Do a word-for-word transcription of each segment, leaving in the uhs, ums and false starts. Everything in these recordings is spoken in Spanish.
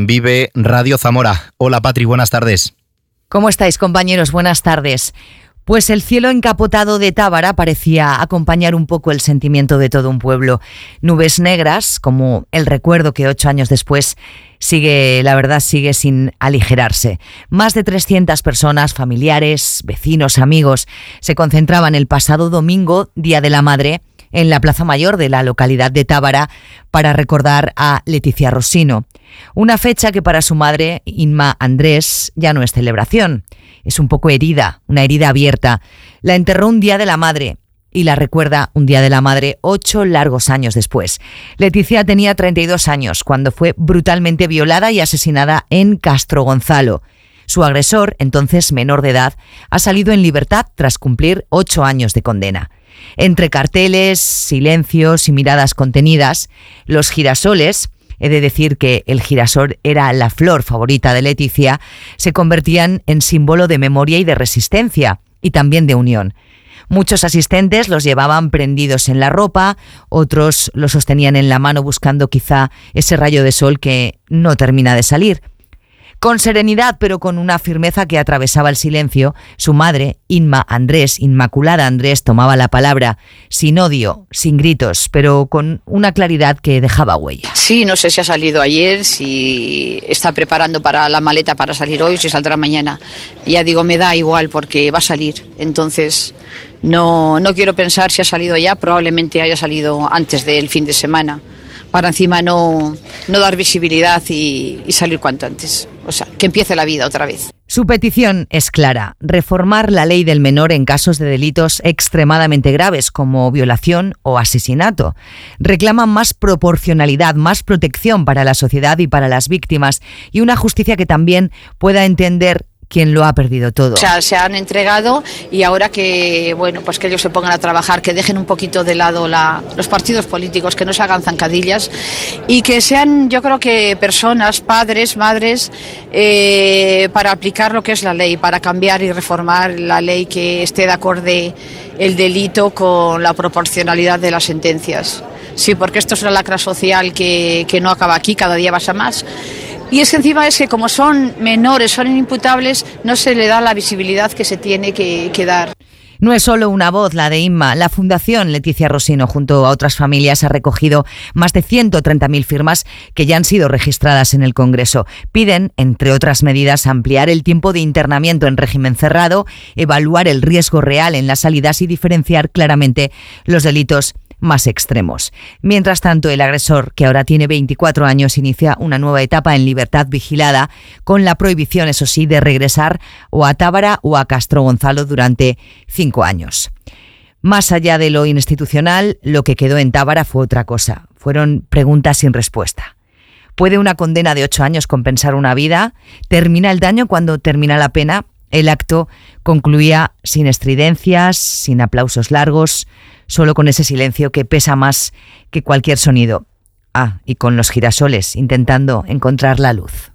en Vive Radio Zamora. Hola Patri, buenas tardes. ¿Cómo estáis, compañeros? Buenas tardes. Pues el cielo encapotado de Tábara parecía acompañar un poco el sentimiento de todo un pueblo. Nubes negras, como el recuerdo que ocho años después sigue, la verdad, sigue sin aligerarse. Más de trescientas personas, familiares, vecinos, amigos, se concentraban el pasado domingo, Día de la Madre, en la Plaza Mayor de la localidad de Tábara para recordar a Leticia Rosino. Una fecha que para su madre, Inma Andrés, ya no es celebración. Es un poco herida, una herida abierta. La enterró un Día de la Madre y la recuerda un Día de la Madre ocho largos años después. Leticia tenía treinta y dos años cuando fue brutalmente violada y asesinada en Castro Gonzalo. Su agresor, entonces menor de edad, ha salido en libertad tras cumplir ocho años de condena. Entre carteles, silencios y miradas contenidas, los girasoles, he de decir que el girasol era la flor favorita de Leticia, se convertían en símbolo de memoria y de resistencia, y también de unión. Muchos asistentes los llevaban prendidos en la ropa, otros los sostenían en la mano buscando quizá ese rayo de sol que no termina de salir. Con serenidad, pero con una firmeza que atravesaba el silencio, su madre, Inma Andrés, Inmaculada Andrés, tomaba la palabra, sin odio, sin gritos, pero con una claridad que dejaba huella. Sí, no sé si ha salido ayer, si está preparando para la maleta para salir hoy, si saldrá mañana. Ya digo, me da igual porque va a salir, entonces no, no quiero pensar si ha salido ya, probablemente haya salido antes del fin de semana, para encima no, no dar visibilidad y, y salir cuanto antes. O sea, que empiece la vida otra vez. Su petición es clara: reformar la ley del menor en casos de delitos extremadamente graves como violación o asesinato. Reclaman más proporcionalidad, más protección para la sociedad y para las víctimas y una justicia que también pueda entender quien lo ha perdido todo. O sea, se han entregado y ahora que, bueno, pues que ellos se pongan a trabajar, que dejen un poquito de lado la, los partidos políticos, que no se hagan zancadillas y que sean, yo creo que personas, padres, madres, eh, para aplicar lo que es la ley, para cambiar y reformar la ley que esté de acorde el delito con la proporcionalidad de las sentencias. Sí, porque esto es una lacra social que, que no acaba aquí, cada día pasa más. Y es que encima es que como son menores, son inimputables, no se le da la visibilidad que se tiene que, que dar. No es solo una voz la de Inma. La Fundación Leticia Rosino, junto a otras familias, ha recogido más de ciento treinta mil firmas que ya han sido registradas en el Congreso. Piden, entre otras medidas, ampliar el tiempo de internamiento en régimen cerrado, evaluar el riesgo real en las salidas y diferenciar claramente los delitos más extremos. Mientras tanto, el agresor, que ahora tiene veinticuatro años, inicia una nueva etapa en libertad vigilada, con la prohibición, eso sí, de regresar o a Tábara o a Castro Gonzalo durante cinco años. Más allá de lo institucional, lo que quedó en Tábara fue otra cosa. Fueron preguntas sin respuesta. ¿Puede una condena de ocho años compensar una vida? ¿Termina el daño cuando termina la pena? El acto concluía sin estridencias, sin aplausos largos, solo con ese silencio que pesa más que cualquier sonido. Ah, y con los girasoles intentando encontrar la luz.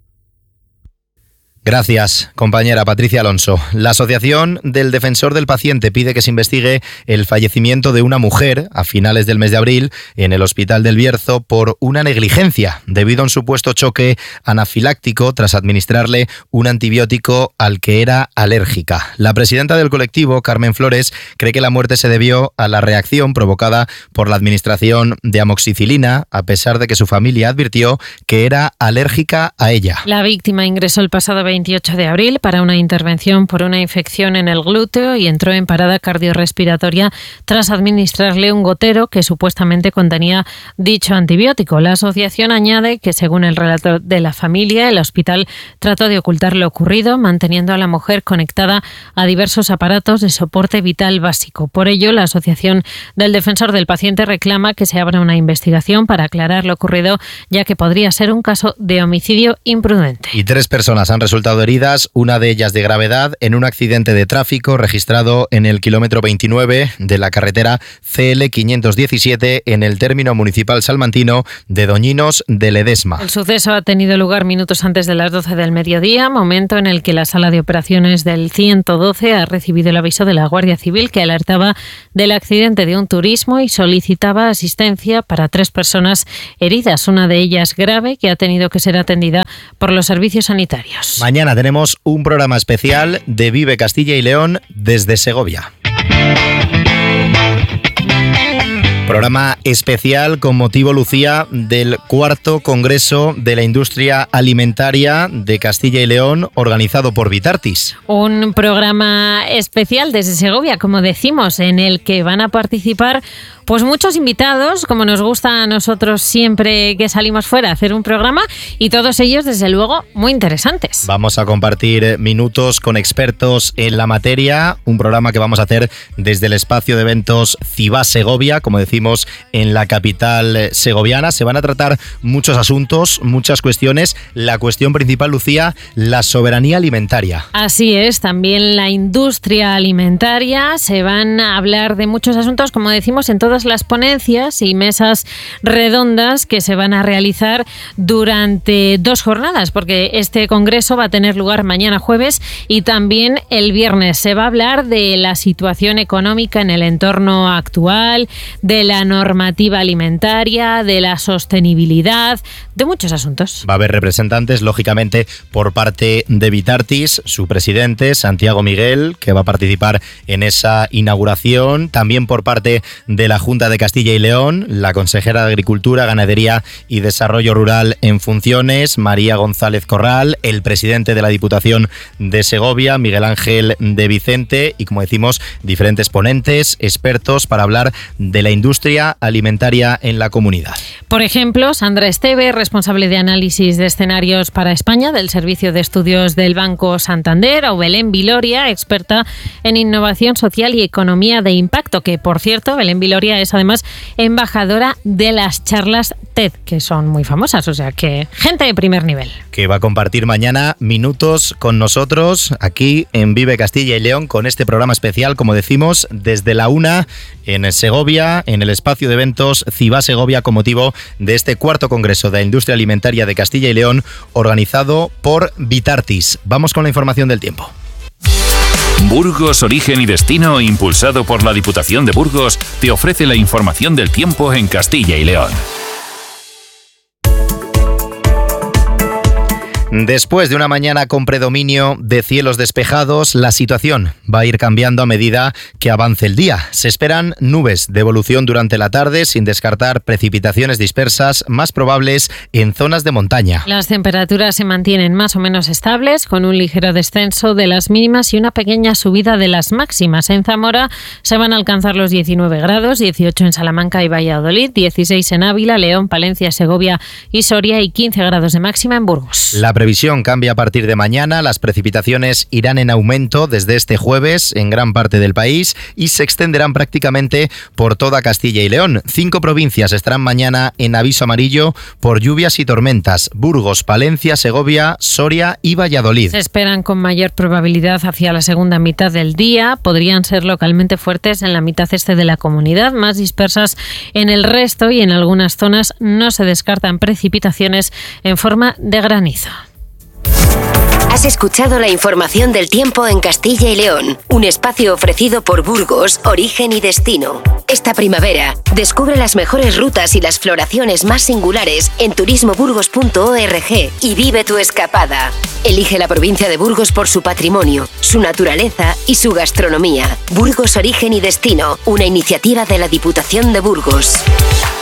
Gracias, compañera Patricia Alonso. La Asociación del Defensor del Paciente pide que se investigue el fallecimiento de una mujer a finales del mes de abril en el Hospital del Bierzo por una negligencia debido a un supuesto choque anafiláctico tras administrarle un antibiótico al que era alérgica. La presidenta del colectivo, Carmen Flores, cree que la muerte se debió a la reacción provocada por la administración de amoxicilina, a pesar de que su familia advirtió que era alérgica a ella. La víctima ingresó el pasado veintiocho de abril para una intervención por una infección en el glúteo y entró en parada cardiorrespiratoria tras administrarle un gotero que supuestamente contenía dicho antibiótico. La asociación añade que, según el relato de la familia, el hospital trató de ocultar lo ocurrido, manteniendo a la mujer conectada a diversos aparatos de soporte vital básico. Por ello, la Asociación del Defensor del Paciente reclama que se abra una investigación para aclarar lo ocurrido, ya que podría ser un caso de homicidio imprudente. Y tres personas han resultado resultado heridas, una de ellas de gravedad, en un accidente de tráfico registrado en el kilómetro veintinueve de la carretera C L quinientos diecisiete en el término municipal salmantino de Doñinos de Ledesma. El suceso ha tenido lugar minutos antes de las doce del mediodía, momento en el que la sala de operaciones del ciento doce ha recibido el aviso de la Guardia Civil, que alertaba del accidente de un turismo y solicitaba asistencia para tres personas heridas, una de ellas grave, que ha tenido que ser atendida por los servicios sanitarios. Mañana tenemos un programa especial de Vive Castilla y León desde Segovia. Programa especial con motivo, Lucía, del cuarto Congreso de la Industria Alimentaria de Castilla y León, organizado por Vitartis. Un programa especial desde Segovia, como decimos, en el que van a participar pues muchos invitados, como nos gusta a nosotros siempre que salimos fuera a hacer un programa, y todos ellos, desde luego, muy interesantes. Vamos a compartir minutos con expertos en la materia, un programa que vamos a hacer desde el espacio de eventos Cibá Segovia, como decimos, en la capital segoviana. Se van a tratar muchos asuntos, muchas cuestiones. La cuestión principal, Lucía, la soberanía alimentaria. Así es, también la industria alimentaria. Se van a hablar de muchos asuntos, como decimos, en todo las ponencias y mesas redondas que se van a realizar durante dos jornadas, porque este congreso va a tener lugar mañana jueves y también el viernes. Se va a hablar de la situación económica en el entorno actual, de la normativa alimentaria, de la sostenibilidad, de muchos asuntos. Va a haber representantes, lógicamente, por parte de Vitartis, su presidente, Santiago Miguel, que va a participar en esa inauguración, también por parte de la Junta de Castilla y León, la consejera de Agricultura, Ganadería y Desarrollo Rural en funciones, María González Corral, el presidente de la Diputación de Segovia, Miguel Ángel de Vicente, y, como decimos, diferentes ponentes, expertos para hablar de la industria alimentaria en la comunidad. Por ejemplo, Sandra Esteve, responsable de análisis de escenarios para España del Servicio de Estudios del Banco Santander, o Belén Viloria, experta en innovación social y economía de impacto, que, por cierto, Belén Viloria es además embajadora de las charlas TED, que son muy famosas, o sea que gente de primer nivel. Que va a compartir mañana minutos con nosotros aquí en Vive Castilla y León con este programa especial, como decimos, desde la una en Segovia, en el espacio de eventos Cibá Segovia, con motivo de este cuarto Congreso de la Industria Alimentaria de Castilla y León, organizado por Vitartis. Vamos con la información del tiempo. Burgos, Origen y Destino, impulsado por la Diputación de Burgos, te ofrece la información del tiempo en Castilla y León. Después de una mañana con predominio de cielos despejados, la situación va a ir cambiando a medida que avance el día. Se esperan nubes de evolución durante la tarde, sin descartar precipitaciones dispersas, más probables en zonas de montaña. Las temperaturas se mantienen más o menos estables, con un ligero descenso de las mínimas y una pequeña subida de las máximas. En Zamora se van a alcanzar los diecinueve grados, dieciocho en Salamanca y Valladolid, dieciséis en Ávila, León, Palencia, Segovia y Soria, y quince grados de máxima en Burgos. La La previsión cambia a partir de mañana. Las precipitaciones irán en aumento desde este jueves en gran parte del país y se extenderán prácticamente por toda Castilla y León. Cinco provincias estarán mañana en aviso amarillo por lluvias y tormentas: Burgos, Palencia, Segovia, Soria y Valladolid. Se esperan con mayor probabilidad hacia la segunda mitad del día. Podrían ser localmente fuertes en la mitad este de la comunidad, más dispersas en el resto, y en algunas zonas no se descartan precipitaciones en forma de granizo. Has escuchado la información del tiempo en Castilla y León, un espacio ofrecido por Burgos, Origen y Destino. Esta primavera, descubre las mejores rutas y las floraciones más singulares en turismo burgos punto org y vive tu escapada. Elige la provincia de Burgos por su patrimonio, su naturaleza y su gastronomía. Burgos, Origen y Destino, una iniciativa de la Diputación de Burgos.